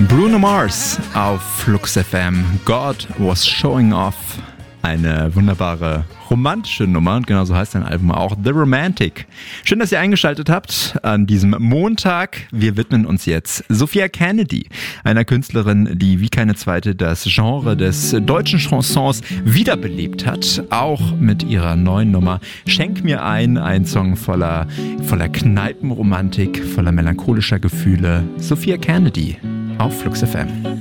Bruno Mars auf Flux FM. God was showing off. Eine wunderbare romantische Nummer und genauso heißt sein Album auch, The Romantic. Schön, dass ihr eingeschaltet habt an diesem Montag. Wir widmen uns jetzt Sophia Kennedy, einer Künstlerin, die wie keine zweite das Genre des deutschen Chansons wiederbelebt hat. Auch mit ihrer neuen Nummer Schenk mir ein Song voller Kneipenromantik, voller melancholischer Gefühle. Sophia Kennedy auf Flux FM.